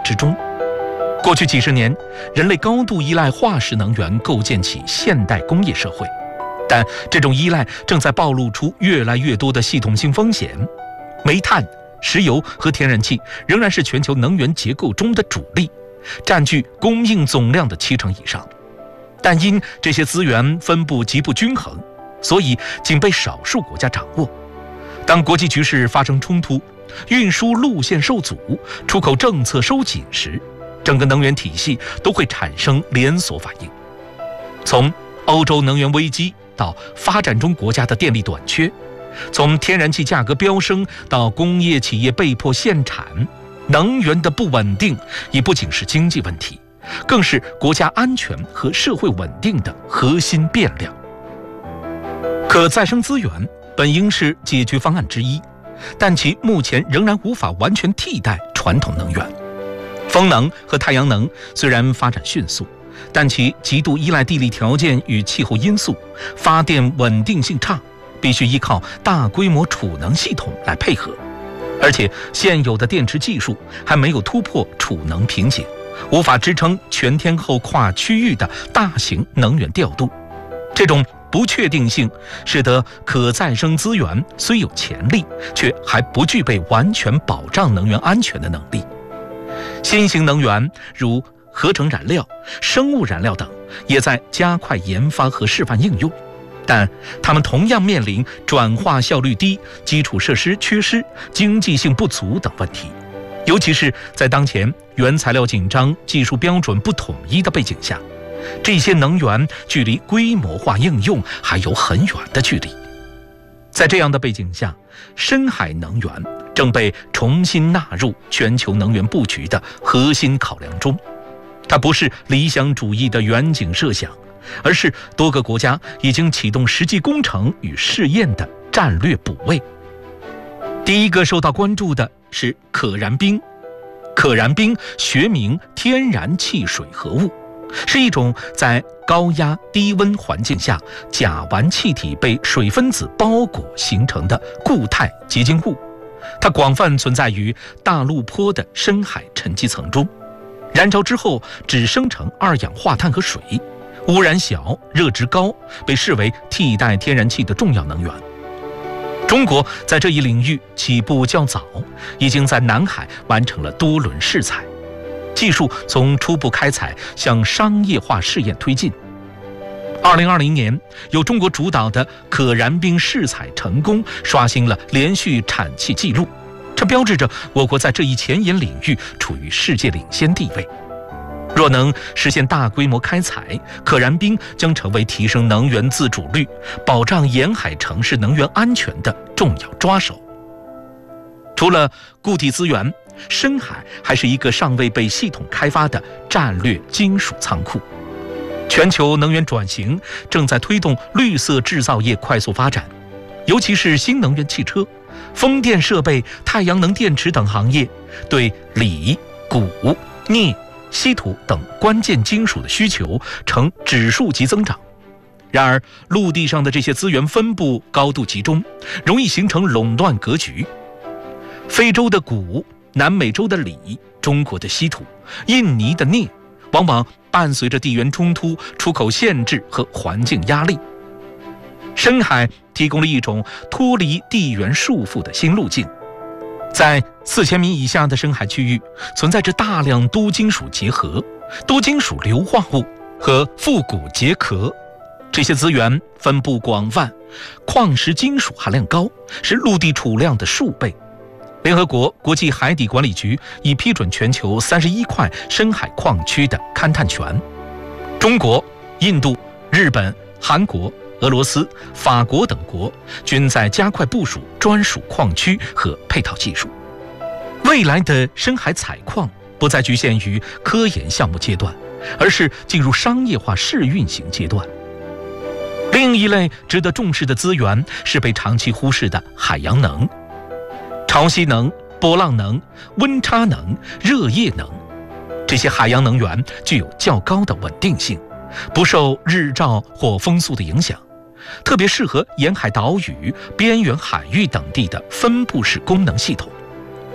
之中。过去几十年，人类高度依赖化石能源构建起现代工业社会，但这种依赖正在暴露出越来越多的系统性风险。煤炭、石油和天然气仍然是全球能源结构中的主力，占据供应总量的70%以上。但因这些资源分布极不均衡，所以仅被少数国家掌握。当国际局势发生冲突，运输路线受阻，出口政策收紧时，整个能源体系都会产生连锁反应。从欧洲能源危机到发展中国家的电力短缺，从天然气价格飙升到工业企业被迫限产，能源的不稳定也不仅是经济问题，更是国家安全和社会稳定的核心变量。可再生资源本应是解决方案之一，但其目前仍然无法完全替代传统能源。风能和太阳能虽然发展迅速，但其极度依赖地理条件与气候因素，发电稳定性差，必须依靠大规模储能系统来配合。而且现有的电池技术还没有突破储能瓶颈，无法支撑全天候跨区域的大型能源调度。这种不确定性使得可再生资源虽有潜力，却还不具备完全保障能源安全的能力。新型能源如合成燃料、生物燃料等也在加快研发和示范应用，但它们同样面临转化效率低、基础设施缺失、经济性不足等问题。尤其是在当前原材料紧张、技术标准不统一的背景下，这些能源距离规模化应用还有很远的距离。在这样的背景下，深海能源正被重新纳入全球能源布局的核心考量中。它不是理想主义的远景设想，而是多个国家已经启动实际工程与试验的战略补位。第一个受到关注的是可燃冰。可燃冰学名天然气水合物，是一种在高压低温环境下甲烷气体被水分子包裹形成的固态结晶物。它广泛存在于大陆坡的深海沉积层中，燃烧之后只生成二氧化碳和水，污染小，热值高，被视为替代天然气的重要能源。中国在这一领域起步较早，已经在南海完成了多轮试采，技术从初步开采向商业化试验推进。2020年，由中国主导的可燃冰试采成功，刷新了连续产气记录，这标志着我国在这一前沿领域处于世界领先地位。若能实现大规模开采，可燃冰将成为提升能源自主率、保障沿海城市能源安全的重要抓手。除了固体资源，深海还是一个尚未被系统开发的战略金属仓库。全球能源转型正在推动绿色制造业快速发展，尤其是新能源汽车、风电设备、太阳能电池等行业对锂、钴、镍、稀土等关键金属的需求呈指数级增长。然而，陆地上的这些资源分布高度集中，容易形成垄断格局。非洲的钴、南美洲的锂、中国的稀土、印尼的镍，往往伴随着地缘冲突、出口限制和环境压力。深海提供了一种脱离地缘束缚的新路径。在4000米以下的深海区域，存在着大量多金属结合、多金属硫化物和复古结壳。这些资源分布广泛，矿石金属含量高，是陆地储量的数倍。联合国国际海底管理局已批准全球31块深海矿区的勘探权。中国、印度、日本、韩国、俄罗斯、法国等国均在加快部署专属矿区和配套技术。未来的深海采矿不再局限于科研项目阶段，而是进入商业化试运行阶段。另一类值得重视的资源是被长期忽视的海洋能。潮汐能、波浪能、温差能、热液能，这些海洋能源具有较高的稳定性，不受日照或风速的影响，特别适合沿海岛屿、边缘海域等地的分布式功能系统。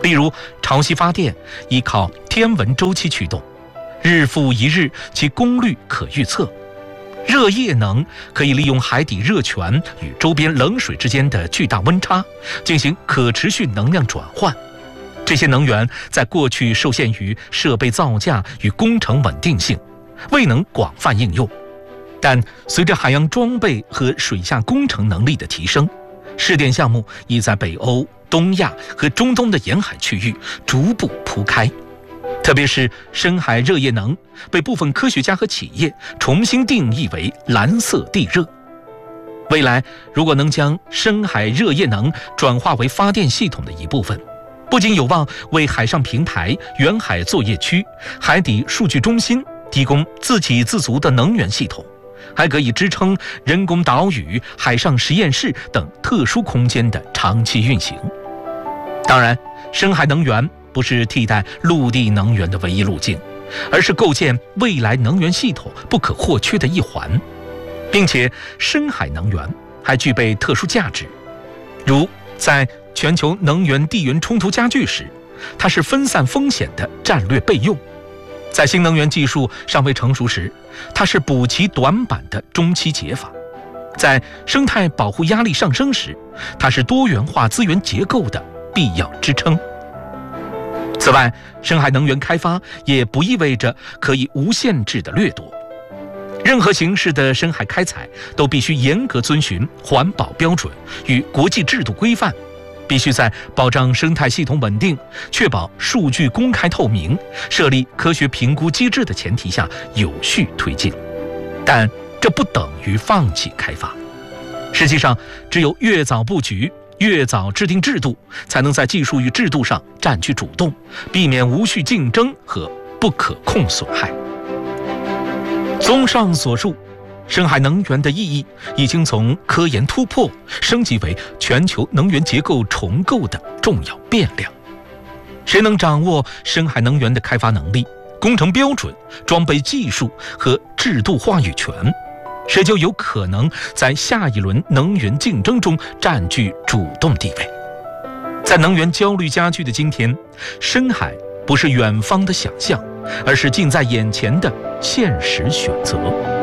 例如潮汐发电依靠天文周期驱动，日复一日，其功率可预测。热液能可以利用海底热泉与周边冷水之间的巨大温差进行可持续能量转换。这些能源在过去受限于设备造价与工程稳定性，未能广泛应用。但随着海洋装备和水下工程能力的提升，试点项目已在北欧、东亚和中东的沿海区域逐步铺开。特别是深海热液能被部分科学家和企业重新定义为蓝色地热。未来如果能将深海热液能转化为发电系统的一部分，不仅有望为海上平台、远海作业区、海底数据中心提供自给自足的能源系统，还可以支撑人工岛屿、海上实验室等特殊空间的长期运行。当然，深海能源不是替代陆地能源的唯一路径，而是构建未来能源系统不可或缺的一环，并且深海能源还具备特殊价值，如在全球能源地缘冲突加剧时，它是分散风险的战略备用；在新能源技术尚未成熟时，它是补齐短板的中期解法；在生态保护压力上升时，它是多元化资源结构的必要支撑。此外，深海能源开发也不意味着可以无限制的掠夺。任何形式的深海开采都必须严格遵循环保标准与国际制度规范，必须在保障生态系统稳定、确保数据公开透明、设立科学评估机制的前提下有序推进。但这不等于放弃开发。实际上，只有越早布局，越早制定制度，才能在技术与制度上占据主动，避免无序竞争和不可控损害。综上所述，深海能源的意义已经从科研突破升级为全球能源结构重构的重要变量。谁能掌握深海能源的开发能力、工程标准、装备技术和制度话语权，谁就有可能在下一轮能源竞争中占据主动地位。在能源焦虑加剧的今天，深海不是远方的想象，而是近在眼前的现实选择。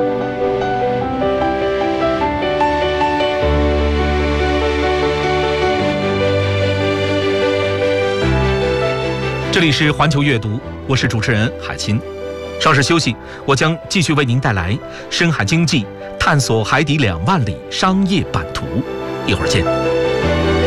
这里是环球阅读，我是主持人海清。稍事休息，我将继续为您带来深海经济探索海底2万里商业版图。一会儿见。